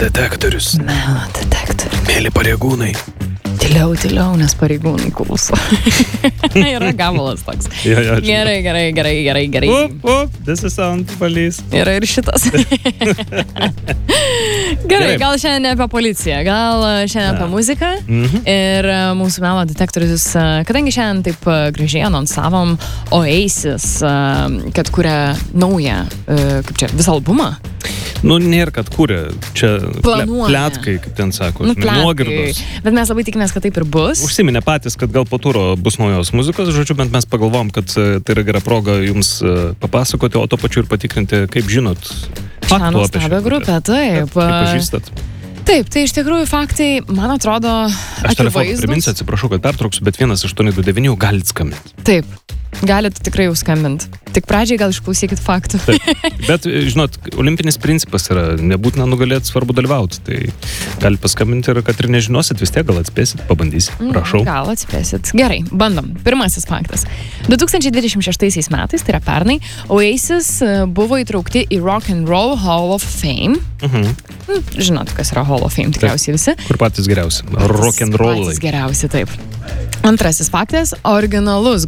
detektorius. Melo detektorius. Mėly pareigūnai. Tyliau, nes pareigūnai klauso. Yra gabalas toks. Ja, Gerai. This is sound police. Yra ir šitas. Gerai, gal šiandien ne apie policiją, gal šiandien apie muziką. Ir mūsų melo detektorius, kadangi šiandien taip gražiai anonsavom Oasis, kad kuria naują, visą albumą. Nu, nėra, kad kūrė. Čia pletkai, kaip ten sako, nuogirdos. Bet mes labai tikimės, kad taip ir bus. Užsiminė patys, kad gal po turo bus naujos muzikos, žodžiu, bent mes pagalvom, kad tai yra gera proga jums papasakoti, o to pačiu ir patikrinti, kaip žinot faktų apie šią grupę. Taip. Kaip pažįstat. Taip, tai iš tikrųjų faktai, man atrodo, aš telefoną priminsiu, atsiprašau, kad pertrauksiu, bet 1829 galit skambinti. Taip, galit tikrai jau skambinti. Tik pradžiai gal išklausykit faktų. Taip. Bet, žinot, olimpinis principas yra, nebūtina nugalėti, svarbu dalyvauti. Tai galit paskambinti ir kad ir nežinosit, vis tiek gal atspėsit, pabandysit. Prašau. Gal atspėsit. Gerai, bandom. Pirmasis faktas. 2026 metais, tai yra pernai, Oasis buvo įtraukti į Rock and Roll Hall of Fame. Žinot, kas yra Hall of Fame, tikriausiai visi. Kur patys geriausi? Rock and rollai. Patys geriausi, taip. Antrasis faktas. Originalaus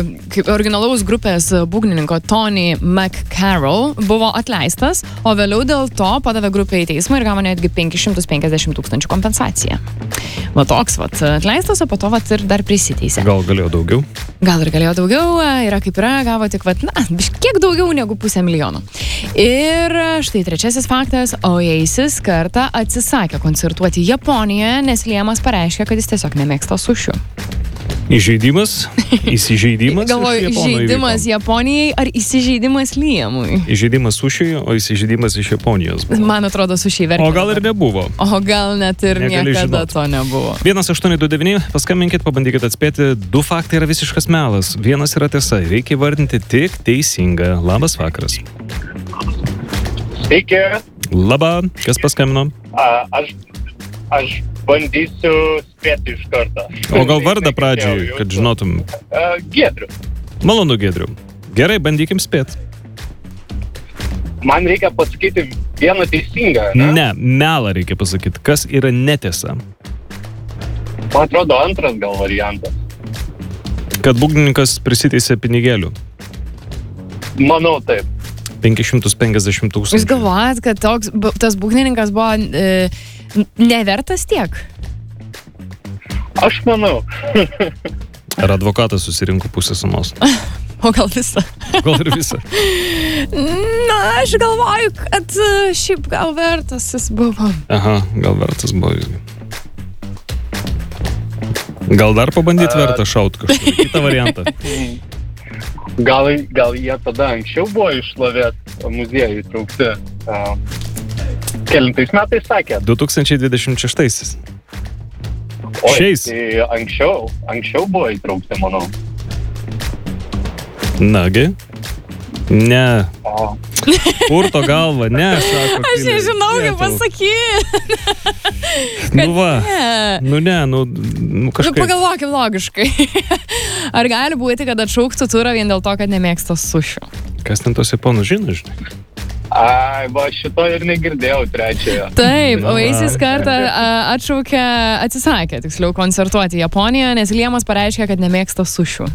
grupės būgnininko Tony McCarroll buvo atleistas, o vėliau dėl to padavė grupę į teismą ir gavo netgi 550 000 kompensaciją. Va toks, atleistas, o po to ir dar prisiteisė. Gal galėjo daugiau? Gal ir galėjo daugiau, yra kaip yra, gavo tik, kiek daugiau negu 500 000. Ir štai trečiasis faktas. Oasis kartą atsisakė koncertuoti Japonijoje, nes Liemas pareiškė, kad jis tiesiog nemėgsta sušių. Įžeidimas? Įsižeidimas? Galvoju, įžeidimas Japonijai ar įsižeidimas Liemui? Įžeidimas sušiui, o įsižeidimas iš Japonijos buvo. Man atrodo, sušiai vertė. O gal ir nebuvo. O gal net ir niekada to nebuvo. 1829, paskambinkit, pabandykit atspėti. 2 faktai yra visiškas melas. Vienas yra tiesa. Reikia vardinti tik teisingą. Labas vakaras. Sveiki. Labą. Kas paskambino? Aš bandysiu spėti iš karto. O gal vardą pradžiai, kad žinotum? Giedriu. Malonu, Giedriu. Gerai, bandykim spėti. Man reikia pasakyti vieną teisingą, ne? Ne, melą reikia pasakyti. Kas yra netiesa? Man atrodo, antras gal variantas. Kad būgnininkas prisiteisė pinigėlių. Manau, taip. 550 000. Jūs galvojat, kad tas būgnininkas buvo nevertas tiek? Aš manau. Ar advokatas susirinko pusę sumos? O gal visą? Gal ir visą. Na, aš galvoju, kad šiaip gal vertas jis buvo. Aha, gal vertas buvo. Gal dar pabandyti vertą šaut kažkokį kitą variantą? Gal jie tada anksčiau buvo iššlovėt muziejų įtraukti. Kelintais metais sakė? 2026. Šiais. Tai anksčiau buvo įtraukti, manau. Nagi? Ne. Purto galva, ne, sako. Aš nežinau, kaip pasakyti. Kažkaip. Pagalvokim logiškai. Ar gali būti, kad atšauktų turą vien dėl to, kad nemėgsta sušių? Kas ten tos japonų žino, žinai? Šito ir negirdėjau trečiojo. Taip, Oasis kartą atsisakė, tiksliau, koncertuoti Japonijoje, nes Liemas pareiškė, kad nemėgsta sušių.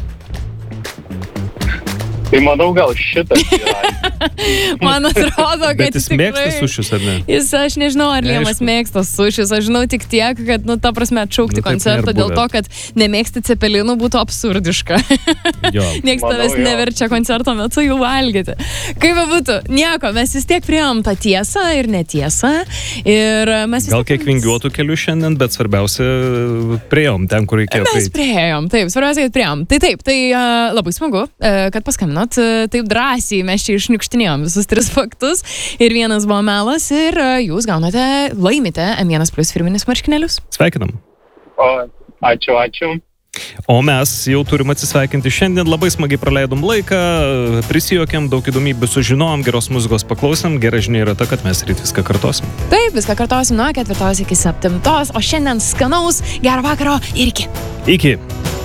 Tai manau, gal šitas yra. Man atrodo, kad bet jis mėgsta sušius, ar ne? Aš nežinau, ar Liemas mėgsta sušius. Aš žinau tik tiek, kad, ta prasme, atšaukti koncertą dėl to, kad nemėgsti cepelinų būtų absurdiška. Niekas tavęs neverčia koncerto metu jų valgyti. Kaip būtų, nieko, mes vis tiek priėjom tą tiesą ir netiesą. Ir mes gal kiek vingiuotų kelių šiandien, bet svarbiausia, priėjom ten, kur reikėjo. Mes priėjom, taip, svarbiausia, kad priėjom. Tai taip, tai labai smagu, kad paskambinot. Taip drąsiai mes čia išniukštinėjom visus 3 faktus ir vienas buvo melas ir jūs laimite M1+ firminius marškinėlius. Sveikinam. Ačiū. O mes jau turim atsisveikinti šiandien, labai smagiai praleidom laiką, prisijuokėm, daug įdomybių sužinojom, geros muzikos paklausėm, gera žinia yra ta, kad mes ryt viską kartosim. Taip, viską kartosim nuo 4 iki 7, o šiandien skanaus, gero vakaro ir iki. Iki.